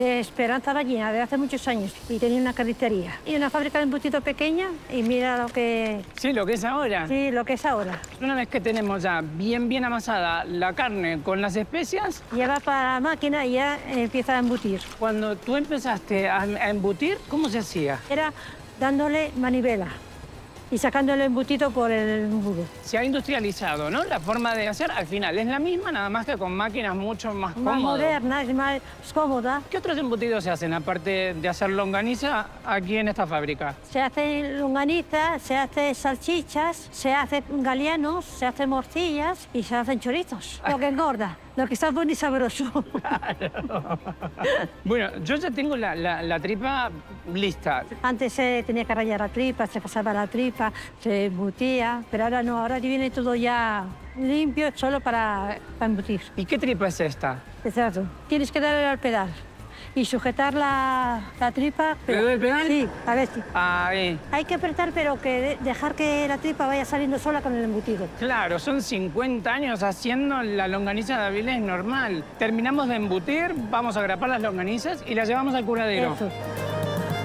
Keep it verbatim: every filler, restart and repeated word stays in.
De Esperanza Ballina, de hace muchos años, y tenía una carnicería. Y una fábrica de embutido pequeña, y mira lo que... Sí, lo que es ahora. Sí, lo que es ahora. Una vez que tenemos ya bien, bien amasada la carne con las especias... Lleva para la máquina y ya empieza a embutir. Cuando tú empezaste a, a embutir, ¿cómo se hacía? Era dándole manivela y sacando el embutido por el embudo. Se ha industrializado, ¿no? La forma de hacer, al final, es la misma, nada más que con máquinas mucho más cómodas. Más moderna, es más cómoda. ¿Qué otros embutidos se hacen, aparte de hacer longaniza aquí en esta fábrica? Se hace longaniza, se hace salchichas, se hace galianos, se hacen morcillas y se hacen chorizos. Lo que engorda, lo que está bueno y sabroso. Claro. Bueno, yo ya tengo la, la, la tripa lista. Antes se tenía que rallar la tripa, se pasaba la tripa, se embutía, pero ahora no, ahora viene todo ya limpio, solo para, para embutir. ¿Y qué tripa es esta? Exacto. Tienes que darle al pedal y sujetar la, la tripa. ¿Le doy el pedal? Sí, a ver si. Ahí. Hay que apretar, pero que de- dejar que la tripa vaya saliendo sola con el embutido. Claro, son cincuenta años haciendo la longaniza de Avilés normal. Terminamos de embutir, vamos a grapar las longanizas y las llevamos al curadero. Eso.